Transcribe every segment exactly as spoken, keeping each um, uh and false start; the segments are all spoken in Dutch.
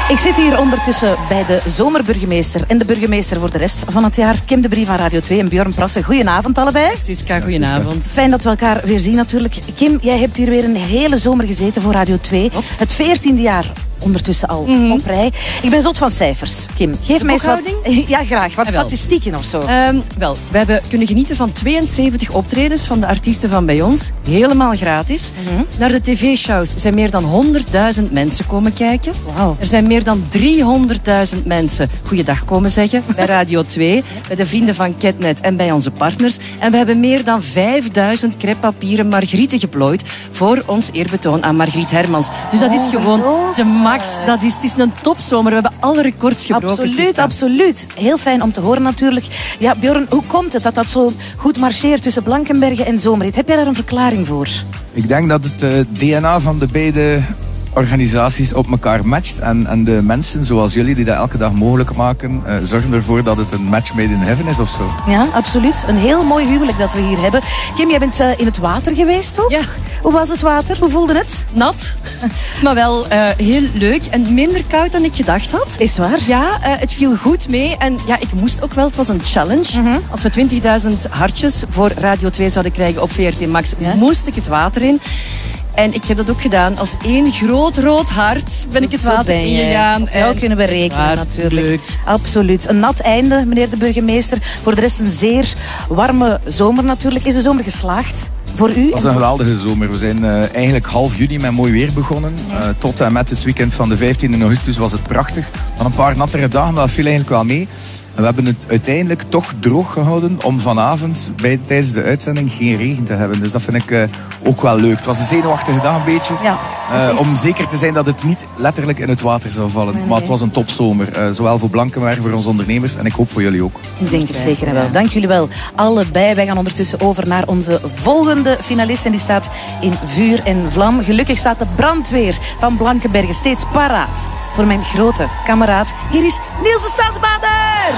Ik zit hier ondertussen bij de zomerburgemeester en de burgemeester voor de rest van het jaar. Kim de Brie van Radio twee en Björn Prassen. Goedenavond allebei. Siska, goedenavond. Fijn dat we elkaar weer zien natuurlijk. Kim, jij hebt hier weer een hele zomer gezeten voor Radio twee. Klopt. Het veertiende jaar ondertussen al mm-hmm. op rij. Ik ben zot van cijfers. Kim, geef de mij eens wat... Ja, graag. Wat ja, statistieken of zo. Um, wel, we hebben kunnen genieten van tweeënzeventig optredens van de artiesten van bij ons. Helemaal gratis. Mm-hmm. Naar de tv-shows zijn meer dan honderdduizend mensen komen kijken. Wow. Er zijn meer dan driehonderdduizend mensen goeiedag komen zeggen bij Radio twee. Bij de vrienden van Ketnet en bij onze partners. En we hebben meer dan vijfduizend crêpepapieren Margrieten geplooid voor ons eerbetoon aan Margriet Hermans. Dus dat is gewoon de max. Dat is, het is een topzomer. We hebben alle records gebroken. Absoluut, absoluut. Heel fijn om te horen natuurlijk. Ja, Björn, hoe komt het dat dat zo goed marcheert tussen Blankenberge en Zomerhit? Heb jij daar een verklaring voor? Ik denk dat het uh, D N A van de beide organisaties op elkaar matcht. En, en de mensen zoals jullie die dat elke dag mogelijk maken, uh, zorgen ervoor dat het een match made in heaven is of zo. Ja, absoluut. Een heel mooi huwelijk dat we hier hebben. Kim, jij bent uh, in het water geweest ook? Ja. Hoe was het water? Hoe voelde het? Nat, maar wel uh, heel leuk en minder koud dan ik gedacht had. Is het waar? Ja, uh, het viel goed mee en ja, ik moest ook wel. Het was een challenge. Mm-hmm. Als we twintigduizend hartjes voor Radio twee zouden krijgen op V R T Max, ja? moest ik het water in. En ik heb dat ook gedaan. Als één groot rood hart ben ik het water ingegaan. Ja, kunnen we rekenen natuurlijk. Leuk. Absoluut. Een nat einde, meneer de burgemeester. Voor de rest een zeer warme zomer natuurlijk. Is de zomer geslaagd? Voor u? Het was een geweldige zomer. We zijn uh, eigenlijk half juni met mooi weer begonnen. Uh, tot en met het weekend van de vijftiende augustus was het prachtig. Van een paar nattere dagen, dat viel eigenlijk wel mee. En we hebben het uiteindelijk toch droog gehouden om vanavond bij, tijdens de uitzending geen regen te hebben. Dus dat vind ik uh, ook wel leuk. Het was een zenuwachtige dag een beetje. Ja, uh, is... Om zeker te zijn dat het niet letterlijk in het water zou vallen. Nee, nee. Maar het was een topzomer. Uh, zowel voor Blankenberge, voor onze ondernemers en ik hoop voor jullie ook. Ik denk het zeker en wel. Dank jullie wel allebei. Wij gaan ondertussen over naar onze volgende finalist. En die staat in vuur en vlam. Gelukkig staat de brandweer van Blankenberge steeds paraat voor mijn grote kameraad. Hier is Niels de Stadsbader!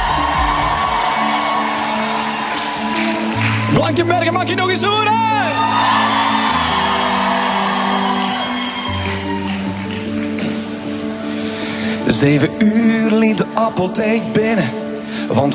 Blankenberge, mag je nog eens horen? Zeven uur liep de apotheek binnen, want